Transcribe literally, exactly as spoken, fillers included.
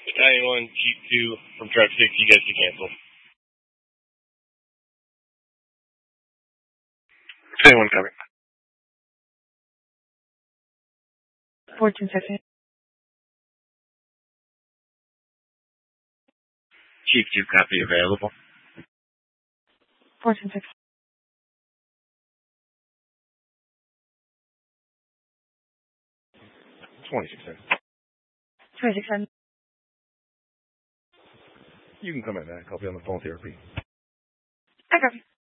ninety-one, Jeep two from Truck six, you guys can cancel. Anyone coming? Fortune six. Jeep two copy available. Fortune six. twenty-six cents. twenty-six cents. You can come in back. I'll be on the phone therapy. I copy.